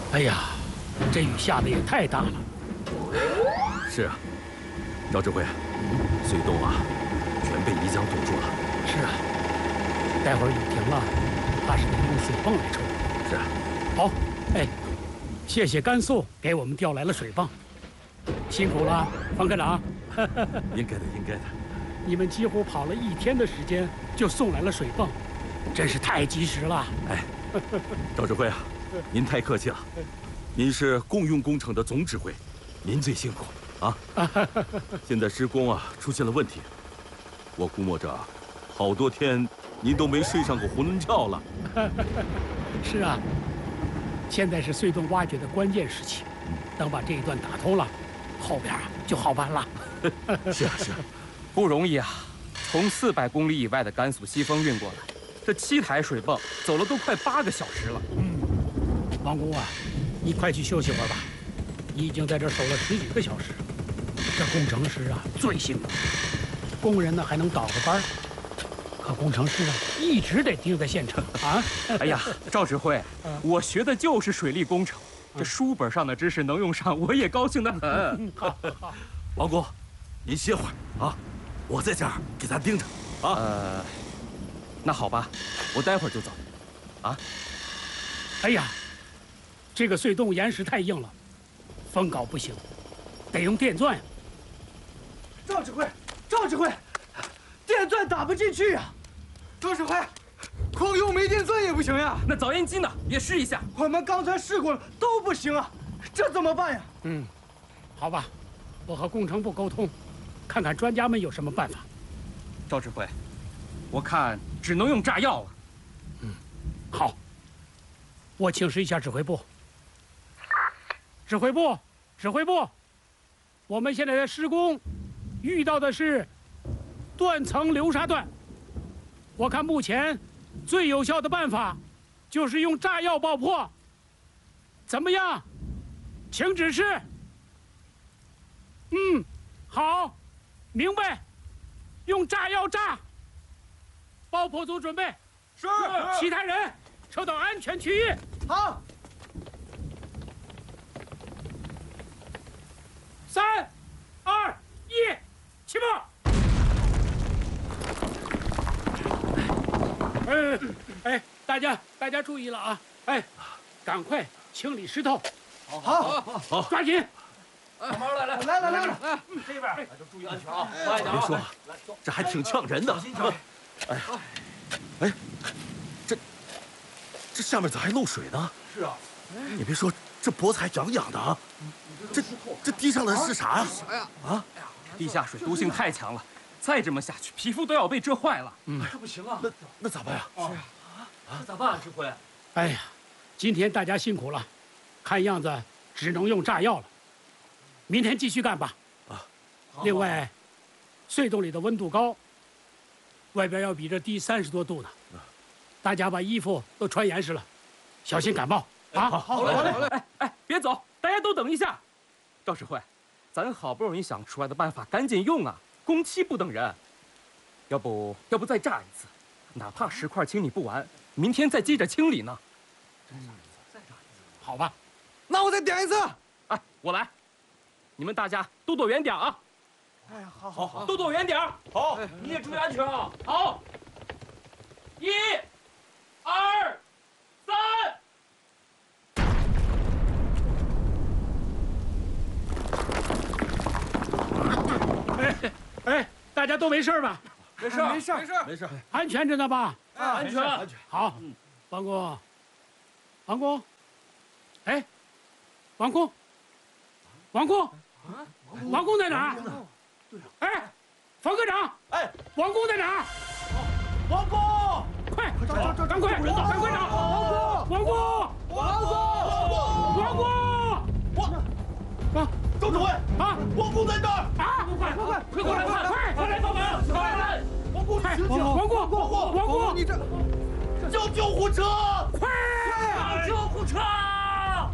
哎呀，这雨下的也太大了。 是啊，赵指挥，隧洞啊，全被泥浆堵住了。 是啊，待会儿雨停了，怕是得用水泵来抽。 是啊。 好，哎，谢谢甘肃给我们调来了水泵，辛苦了，方科长。 应该的，应该的。 你们几乎跑了1天的时间就送来了水泵，真是太及时了。 哎，赵指挥啊，您太客气了。您是共用工程的总指挥，您最辛苦啊。现在施工啊出现了问题，我估摸着，好多天您都没睡上过囫囵觉了。 是啊，现在是隧洞挖掘的关键时期，等把这一段打通了，后边就好办了。 是啊，是啊。 不容易啊！从400公里以外的甘肃西峰运过来，这7台水泵走了都快8个小时了。 王工啊，你快去休息会儿吧，你已经在这儿守了10几个小时。这工程师啊最辛苦，工人呢还能倒个班，可工程师啊一直得盯在现场啊。 哎呀，赵指挥，我学的就是水利工程，这书本上的知识能用上，我也高兴得很。 王工，您歇会儿啊。我在这儿给咱盯着，啊。 那好吧，我待会儿就走，啊。 哎呀，这个隧洞岩石太硬了，封镐不行，得用电钻呀。 赵指挥，赵指挥，电钻打不进去呀！赵指挥，光用煤电钻也不行呀。 那早烟机呢？也试一下。 我们刚才试过了，都不行啊，这怎么办呀？ 好吧，我和工程部沟通。看看专家们有什么办法。 赵指挥，我看只能用炸药了。 好，我请示一下指挥部。指挥部，指挥部，我们现在在施工，遇到的是断层流沙段。我看目前最有效的办法就是用炸药爆破。怎么样？请指示。好。明白，用炸药炸。爆破组准备。 是。 其他人撤到安全区域。 好。 3、2、1，起步。大家注意了啊！哎，赶快清理石头。 好， 抓紧。 慢慢来，这边就注意安全啊，快点。 别说，这还挺呛人的。哎，这下面咋还漏水呢？ 是啊， 你别说，这脖子还痒痒的啊！这滴上的是啥呀？ 啥呀？ 啊！ 地下水毒性太强了，再这么下去，皮肤都要被蛰坏了。 这不行啊！ 那咋办呀？ 是啊，这咋办啊，指挥？ 哎呀，今天大家辛苦了，看样子只能用炸药了。明天继续干吧。另外，隧洞里的温度高，外边要比这低30多度呢。大家把衣服都穿严实了，小心感冒啊！ 好嘞。 哎，别走，大家都等一下。赵指挥，咱好不容易想出来的办法，赶紧用啊！工期不等人。要不再炸一次，哪怕石块清理不完，明天再接着清理呢。 再炸一次， 好吧？ 那我再点一次。 哎，我来。你们大家都躲远点啊！ 哎呀，好， 都躲远点。 好，你也注意安全啊。 好，1、2、 3。哎，大家都没事吧？ 没事， 安全着呢吧？ 安全。 好，王工，哎，王工在哪儿？哎，方科长， 哎， 王工在哪儿？ 王工， 快，赶快，方科长，王工， 周指挥啊， 王工在这儿啊，快过来，快来帮忙！ 快！王工， 王工， 你这叫救护车！ 快！ 救护车！